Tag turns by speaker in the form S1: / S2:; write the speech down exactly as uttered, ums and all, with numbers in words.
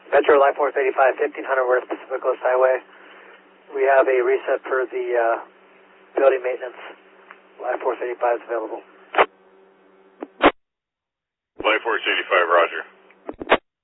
S1: Metro Life Force eighty-five, fifteen hundred West Pacific Coast Highway. We have a reset for the uh, building maintenance. Life Force eighty-five is available.
S2: Life Force eighty-five, roger.